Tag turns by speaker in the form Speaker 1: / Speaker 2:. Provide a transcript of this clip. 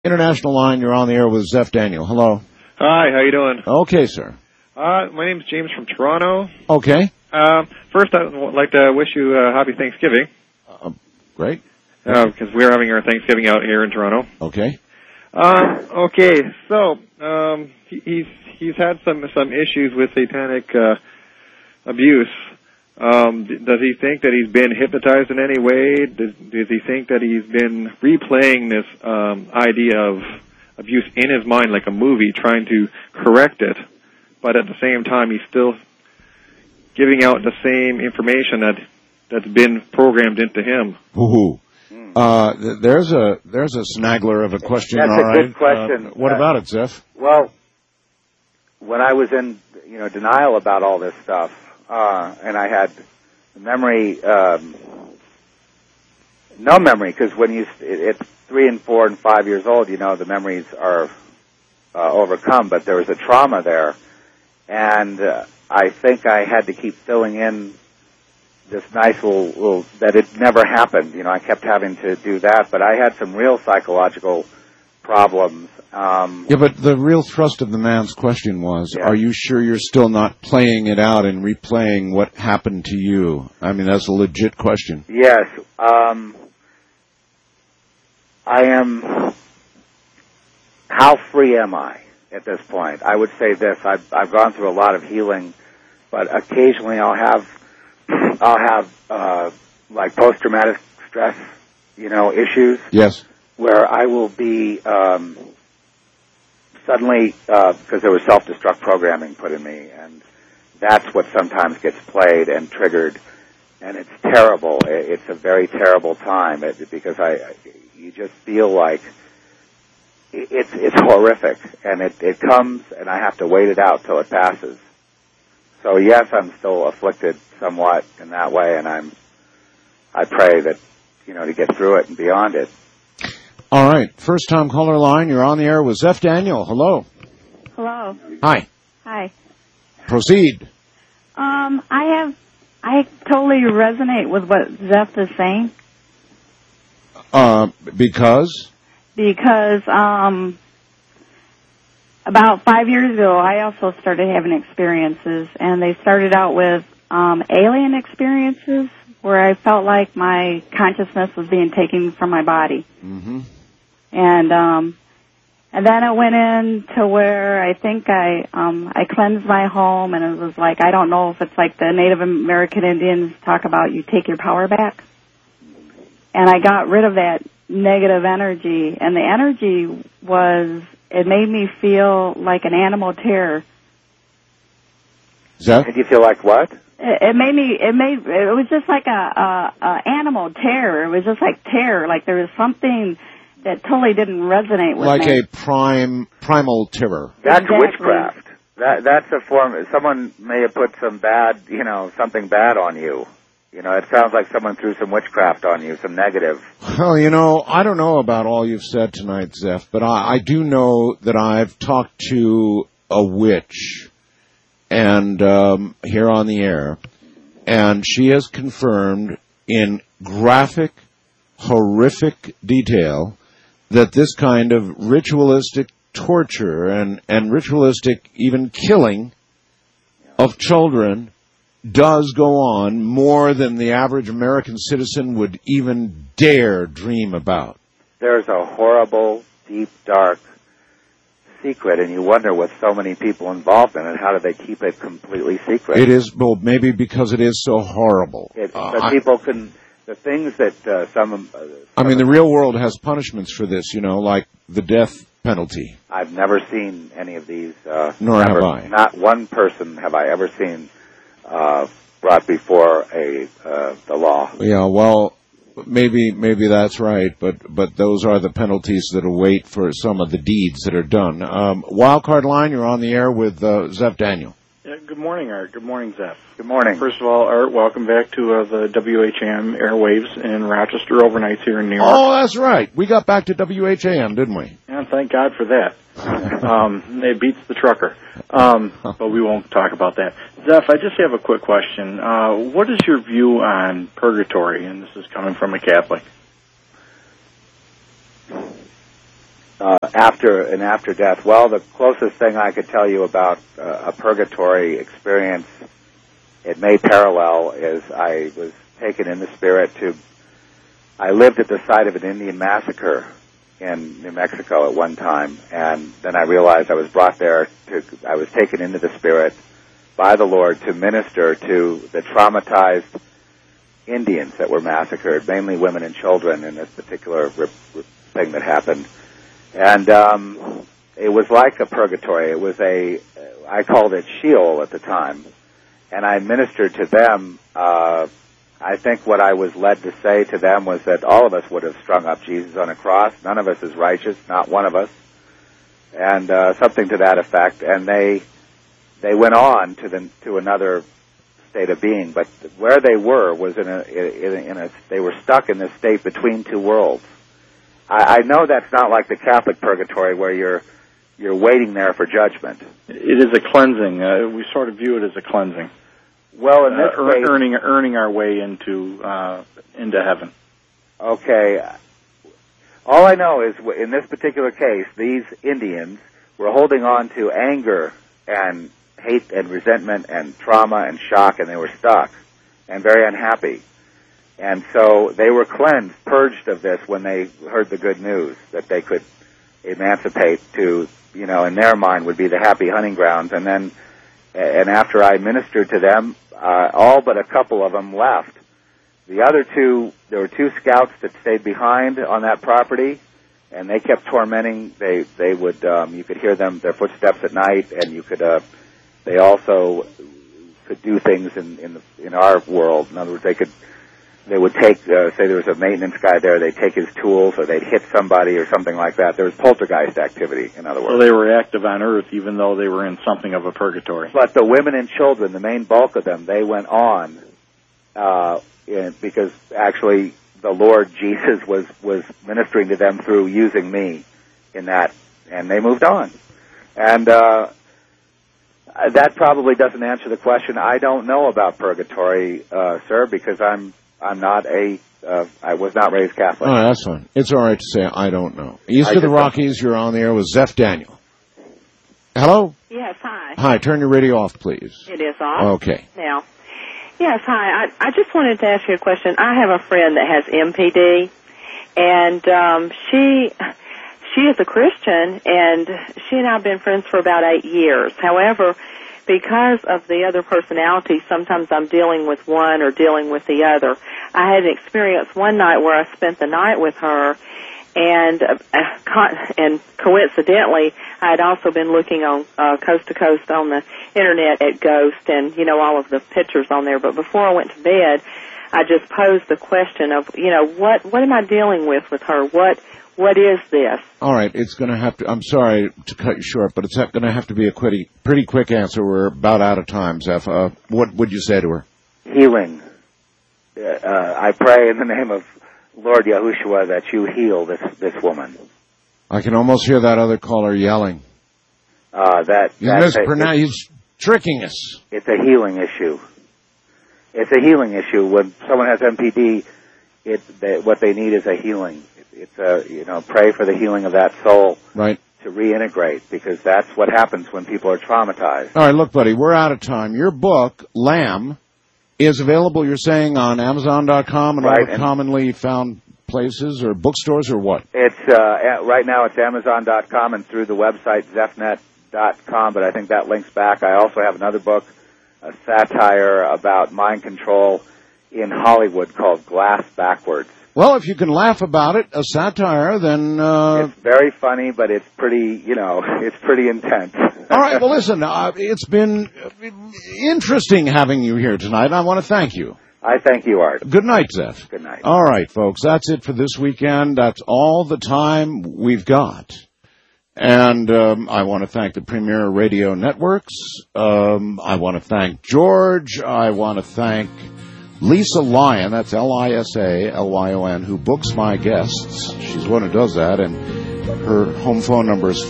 Speaker 1: International line, you're on the air with Zeph Daniel. Hello.
Speaker 2: Hi, how you doing?
Speaker 1: Okay, sir.
Speaker 2: My name's James from Toronto.
Speaker 1: Okay.
Speaker 2: First, I would like to wish you a happy Thanksgiving.
Speaker 1: Great.
Speaker 2: Because we're having our Thanksgiving out here in Toronto.
Speaker 1: Okay.
Speaker 2: Okay, so he's had some issues with satanic abuse. Does he think that he's been hypnotized in any way? Does he think that he's been replaying this idea of abuse in his mind like a movie, trying to correct it, but at the same time he's still giving out the same information that's been programmed into him?
Speaker 1: Ooh. There's a snaggler of a question.
Speaker 3: That's
Speaker 1: all
Speaker 3: a
Speaker 1: right.
Speaker 3: Good question.
Speaker 1: What about it, Zeph?
Speaker 3: Well, when I was in denial about all this stuff, and I had memory, no memory, because when it's 3 and 4 and 5 years old, the memories are overcome, but there was a trauma there, and I think I had to keep filling in this nice little that it never happened. I kept having to do that, but I had some real psychological problems.
Speaker 1: Yeah, but the real thrust of the man's question was, Are you sure you're still not playing it out and replaying what happened to you? I mean, that's a legit question.
Speaker 3: Yes. I am... How free am I at this point? I would say this. I've gone through a lot of healing, but occasionally I'll have like post-traumatic stress, issues.
Speaker 1: Yes.
Speaker 3: Where I will be suddenly, because there was self-destruct programming put in me, and that's what sometimes gets played and triggered, and it's terrible. It's a very terrible time because you just feel like it's horrific, and it comes, and I have to wait it out till it passes. So yes, I'm still afflicted somewhat in that way, and I pray that to get through it and beyond it.
Speaker 1: All right. First time caller line. You're on the air with Zeph Daniel. Hello.
Speaker 4: Hello.
Speaker 1: Hi.
Speaker 4: Hi.
Speaker 1: Proceed.
Speaker 4: I totally resonate with what Zeph is saying.
Speaker 1: Because?
Speaker 4: Because, about 5 years ago, I also started having experiences, and they started out with, alien experiences where I felt like my consciousness was being taken from my body.
Speaker 1: Mm-hmm.
Speaker 4: And then it went into where I think I cleansed my home, and it was like, I don't know if it's like the Native American Indians talk about you take your power back. And I got rid of that negative energy, and the energy it made me feel like an animal terror.
Speaker 1: Zeph?
Speaker 3: Did you feel like what?
Speaker 4: It was just like a animal terror. It was just like terror, like there was something that totally didn't resonate with me.
Speaker 1: Like a primal terror.
Speaker 3: That's
Speaker 4: Exactly.
Speaker 3: witchcraft. That's a form. Someone may have put some bad, something bad on you. It sounds like someone threw some witchcraft on you, some negative.
Speaker 1: Well, I don't know about all you've said tonight, Zeph, but I do know that I've talked to a witch and here on the air, and she has confirmed in graphic, horrific detail that this kind of ritualistic torture and ritualistic even killing of children does go on more than the average American citizen would even dare dream about.
Speaker 3: There's a horrible, deep, dark secret, and you wonder with so many people involved in it, how do they keep it completely secret?
Speaker 1: It is, well, maybe because it is so horrible.
Speaker 3: But people can, the things that
Speaker 1: the real world has punishments for this, like the death penalty.
Speaker 3: I've never seen any of these.
Speaker 1: Nor have I.
Speaker 3: Not one person have I ever seen brought before the law.
Speaker 1: Yeah, well, maybe that's right, but those are the penalties that await for some of the deeds that are done. Wildcard line, you're on the air with Zeph Daniel.
Speaker 5: Yeah, good morning, Art. Good morning, Zeph.
Speaker 3: Good morning.
Speaker 5: First of all, Art, welcome back to the WHAM airwaves in Rochester overnights here in New York.
Speaker 1: Oh, that's right. We got back to WHAM, didn't we?
Speaker 5: And thank God for that. It beats the trucker. But we won't talk about that. Zeph, I just have a quick question. What is your view on purgatory? And this is coming from a Catholic.
Speaker 3: after death. Well, the closest thing I could tell you about a purgatory experience, it may parallel, is I was taken in the spirit to. I lived at the site of an Indian massacre in New Mexico at one time, and then I realized I was brought there. I was taken into the spirit by the Lord to minister to the traumatized Indians that were massacred, mainly women and children, in this particular thing that happened. And it was like a purgatory. It was I called it Sheol at the time, and I ministered to them. I think what I was led to say to them was that all of us would have strung up Jesus on a cross. None of us is righteous, not one of us, and something to that effect. And they went on to another state of being, but where they were was they were stuck in this state between two worlds. I know that's not like the Catholic purgatory where you're waiting there for judgment.
Speaker 5: It is a cleansing. We sort of view it as a cleansing.
Speaker 3: Well, in this case,
Speaker 5: earning our way into heaven.
Speaker 3: Okay. All I know is in this particular case, these Indians were holding on to anger and hate and resentment and trauma and shock, and they were stuck and very unhappy. And so they were cleansed, purged of this when they heard the good news that they could emancipate to, in their mind would be the happy hunting grounds. And then, after I ministered to them, all but a couple of them left. The other two, there were two scouts that stayed behind on that property, and they kept tormenting. They would, you could hear their footsteps at night, and you could, they also could do things in our world. In other words, they would take, say there was a maintenance guy there, they'd take his tools, or they'd hit somebody or something like that. There was poltergeist activity, in other words.
Speaker 5: So they were active on Earth, even though they were in something of a purgatory.
Speaker 3: But the women and children, the main bulk of them, they went on, because actually the Lord Jesus was ministering to them through using me in that, and they moved on. And that probably doesn't answer the question. I don't know about purgatory, sir, because I was not raised Catholic.
Speaker 1: Oh, that's fine. It's all right to say I don't know. East of the Rockies, you're on the air with Zeph Daniel. Hello?
Speaker 6: Yes, hi.
Speaker 1: Hi, turn your radio off, please.
Speaker 6: It is off?
Speaker 1: Okay.
Speaker 6: Now, yes, hi. I just wanted to ask you a question. I have a friend that has MPD, and she is a Christian, and she and I have been friends for about 8 years. However, because of the other personalities, sometimes I'm dealing with one or dealing with the other. I had an experience one night where I spent the night with her, and coincidentally, I had also been looking on Coast to Coast on the Internet at Ghost and, all of the pictures on there. But before I went to bed, I just posed the question of, what am I dealing with her? What is this?
Speaker 1: All right, it's going to have to, I'm sorry to cut you short, but it's going to have to be a pretty quick answer. We're about out of time, Zeph. What would you say to her?
Speaker 3: Healing. I pray in the name of Lord Yahushua that you heal this woman.
Speaker 1: I can almost hear that other caller yelling. He's tricking us.
Speaker 3: It's a healing issue. It's a healing issue. When someone has MPD, what they need is a healing. It's pray for the healing of that soul.
Speaker 1: Right.
Speaker 3: To reintegrate, because that's what happens when people are traumatized.
Speaker 1: All right, look, buddy, we're out of time. Your book, Lamb, is available, you're saying, on Amazon.com and all the commonly found places or bookstores or what?
Speaker 3: It's right now it's Amazon.com and through the website zephnet.com, but I think that links back. I also have another book, a satire about mind control in Hollywood called Glass Backwards.
Speaker 1: Well, if you can laugh about it, a satire, then...
Speaker 3: It's very funny, but it's pretty, it's pretty intense.
Speaker 1: All right, well, listen, it's been interesting having you here tonight. I want to thank you.
Speaker 3: I thank you, Art.
Speaker 1: Good night, Zeph.
Speaker 3: Good night.
Speaker 1: All right, folks, that's it for this weekend. That's all the time we've got. And I want to thank the Premier Radio Networks. I want to thank George. I want to thank Lisa Lyon, that's Lisalyon, who books my guests. She's the one who does that, and her home phone number is